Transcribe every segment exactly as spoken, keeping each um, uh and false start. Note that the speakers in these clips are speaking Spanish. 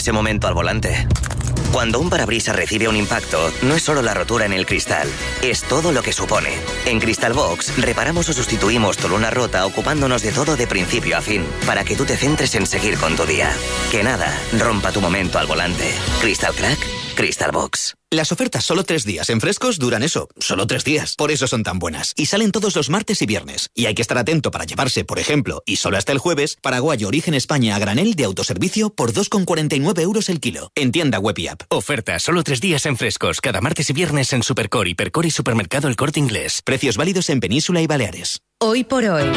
ese momento al volante. Cuando un parabrisas recibe un impacto, no es solo la rotura en el cristal, es todo lo que supone. En Cristalbox reparamos o sustituimos tu luna rota ocupándonos de todo de principio a fin, para que tú te centres en seguir con tu día. Que nada rompa tu momento al volante. Crystal Crack, Cristalbox. Las ofertas solo tres días en Frescos duran eso, solo tres días. Por eso son tan buenas. Y salen todos los martes y viernes. Y hay que estar atento para llevarse, por ejemplo, y solo hasta el jueves, Paraguayo Origen España a granel de autoservicio por dos con cuarenta y nueve euros el kilo. En tienda web y app. Oferta solo tres días en Frescos, cada martes y viernes en Supercor, Hipercor y Supermercado El Corte Inglés. Precios válidos en Península y Baleares. Hoy por hoy,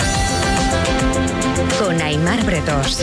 con Aimar Bretos.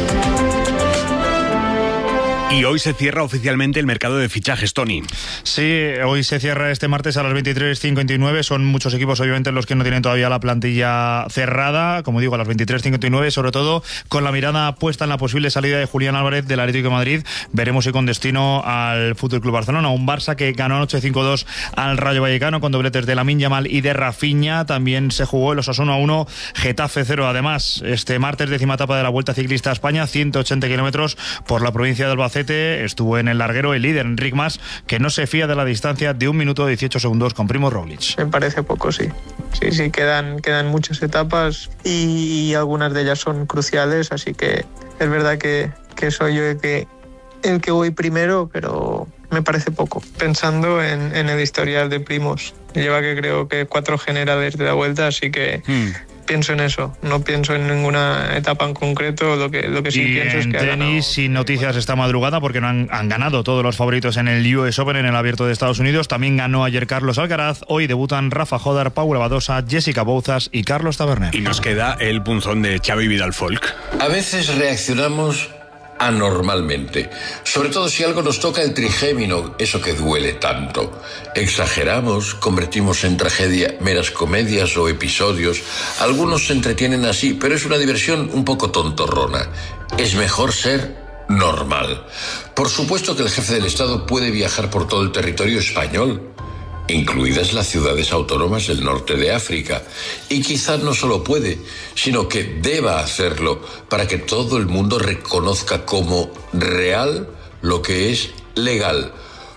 Y hoy se cierra oficialmente el mercado de fichajes, Tony. Sí, hoy se cierra este martes a las veintitrés cincuenta y nueve. Son muchos equipos, obviamente, los que no tienen todavía la plantilla cerrada. Como digo, a las veintitrés cincuenta y nueve, sobre todo con la mirada puesta en la posible salida de Julián Álvarez del Atlético de Madrid. Veremos si con destino al F C Barcelona. Un Barça que ganó anoche cinco dos al Rayo Vallecano con dobletes de Lamine Yamal y de Rafinha. También se jugó el Osasuna uno, Getafe cero. Además, este martes, décima etapa de la Vuelta Ciclista a España, ciento ochenta kilómetros por la provincia de Albacete. Estuvo en el larguero el líder, Enric Mas, que no se fía de la distancia de un minuto dieciocho segundos con Primož Roglič. Me parece poco, sí. Sí, sí, quedan, quedan muchas etapas y, y algunas de ellas son cruciales, así que es verdad que, que soy yo el que, el que voy primero, pero me parece poco. Pensando en, en el historial de Primož, lleva que creo que cuatro generales de la Vuelta, así que... Hmm. Pienso en eso, no pienso en ninguna etapa en concreto, lo que, lo que sí y pienso es que... en tenis, sin noticias esta madrugada, porque no han, han ganado todos los favoritos en el U S Open, en el Abierto de Estados Unidos. También ganó ayer Carlos Alcaraz. Hoy debutan Rafa Jodar, Paula Badosa, Jessica Bouzas y Carlos Taberner. Y nos queda el punzón de Xavi Vidal Folk. A veces reaccionamos anormalmente, sobre todo si algo nos toca el trigémino, eso que duele tanto. Exageramos, convertimos en tragedia meras comedias o episodios. Algunos se entretienen así, pero es una diversión un poco tontorrona. Es mejor ser normal. Por supuesto que el jefe del Estado puede viajar por todo el territorio español, incluidas las ciudades autónomas del norte de África. Y quizás no solo puede, sino que deba hacerlo para que todo el mundo reconozca como real lo que es legal,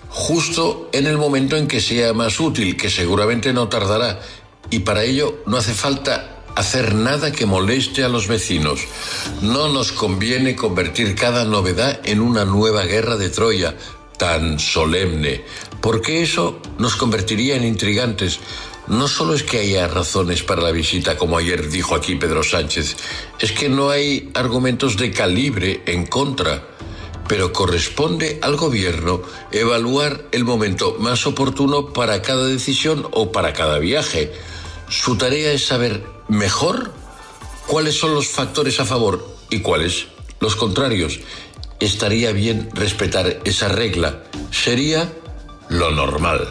justo en el momento en que sea más útil, que seguramente no tardará. Y para ello no hace falta hacer nada que moleste a los vecinos. No nos conviene convertir cada novedad en una nueva guerra de Troya, tan solemne, porque eso nos convertiría en intrigantes. No solo es que haya razones para la visita, como ayer dijo aquí Pedro Sánchez, es que no hay argumentos de calibre en contra, pero corresponde al gobierno evaluar el momento más oportuno para cada decisión o para cada viaje. Su tarea es saber mejor cuáles son los factores a favor y cuáles los contrarios. Estaría bien respetar esa regla. Sería lo normal.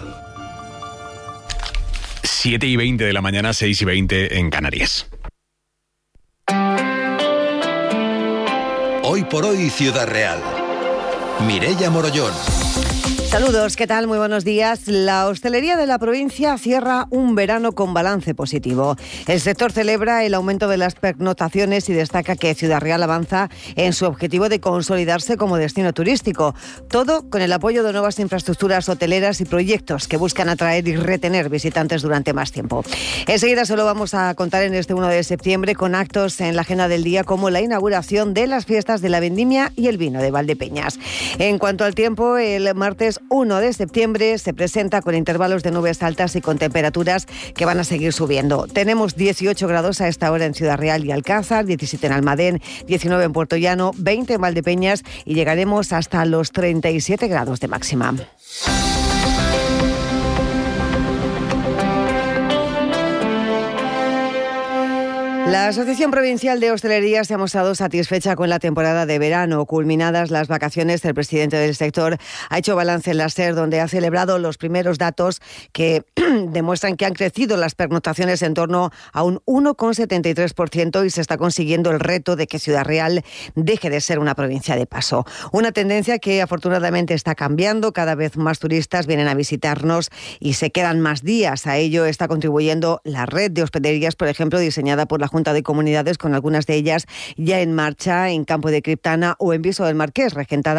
siete y veinte de la mañana, seis y veinte en Canarias. Hoy por hoy, Ciudad Real. Mireia Morollón. Saludos, ¿qué tal? Muy buenos días. La hostelería de la provincia cierra un verano con balance positivo. El sector celebra el aumento de las pernoctaciones y destaca que Ciudad Real avanza en su objetivo de consolidarse como destino turístico. Todo con el apoyo de nuevas infraestructuras hoteleras y proyectos que buscan atraer y retener visitantes durante más tiempo. Enseguida se lo vamos a contar en este uno de septiembre con actos en la agenda del día como la inauguración de las fiestas de la vendimia y el vino de Valdepeñas. En cuanto al tiempo, el martes uno de septiembre se presenta con intervalos de nubes altas y con temperaturas que van a seguir subiendo. Tenemos dieciocho grados a esta hora en Ciudad Real y Alcázar, diecisiete en Almadén, diecinueve en Puerto Llano, veinte en Valdepeñas y llegaremos hasta los treinta y siete grados de máxima. La Asociación Provincial de Hostelería se ha mostrado satisfecha con la temporada de verano. Culminadas las vacaciones, el presidente del sector ha hecho balance en la SER, donde ha celebrado los primeros datos que demuestran que han crecido las pernoctaciones en torno a un uno coma setenta y tres por ciento y se está consiguiendo el reto de que Ciudad Real deje de ser una provincia de paso. Una tendencia que afortunadamente está cambiando. Cada vez más turistas vienen a visitarnos y se quedan más días. A ello está contribuyendo la red de hospederías, por ejemplo, diseñada por la Junta de Comunidades, con algunas de ellas ya en marcha en Campo de Criptana o en Viso del Marqués, regentada